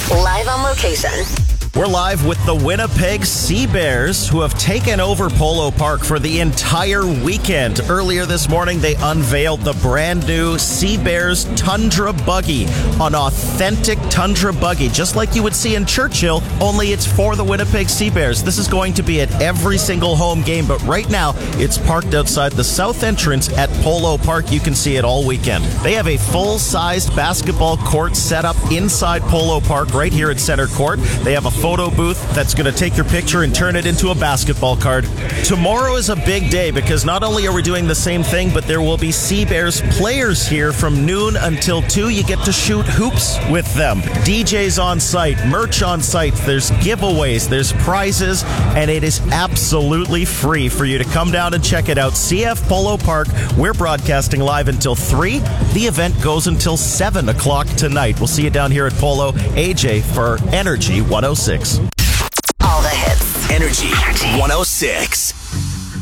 Live on location. We're live with the Winnipeg Sea Bears, who have taken over Polo Park for the entire weekend. Earlier this morning, they unveiled the brand new Sea Bears Tundra Buggy, an authentic Tundra Buggy, just like you would see in Churchill, only it's for the Winnipeg Sea Bears. This is going to be at every single home game, but right now, it's parked outside the south entrance at Polo Park. You can see it all weekend. They have a full-sized basketball court set up inside Polo Park right here at center court. They have a photo booth that's going to take your picture and turn it into a basketball card. Tomorrow is a big day because not only are we doing the same thing, but there will be Sea Bears players here from noon until 2. You get to shoot hoops with them. DJs on site, merch on site, there's giveaways, there's prizes, and it is absolutely free for you to come down and check it out. CF Polo Park, we're broadcasting live until 3. The event goes until 7 o'clock tonight. We'll see you down here at Polo. AJ for Energy 106. All the hits. Energy 106.